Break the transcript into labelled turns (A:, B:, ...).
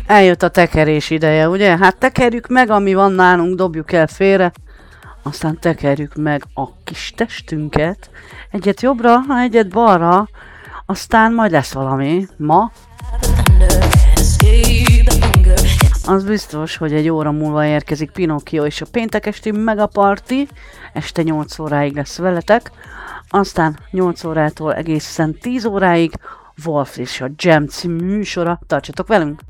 A: Eljött a tekerés ideje, ugye? Hát tekerjük meg, ami van nálunk, dobjuk el félre. Aztán tekerjük meg a kis testünket. Egyet jobbra, egyet balra. Aztán majd lesz valami. Ma. Az biztos, hogy egy óra múlva érkezik Pinocchio és a péntek esti megaparti. Este 8 óráig lesz veletek. Aztán 8 órától egészen 10 óráig Wolf és a Jam című műsora. Tartsatok velünk!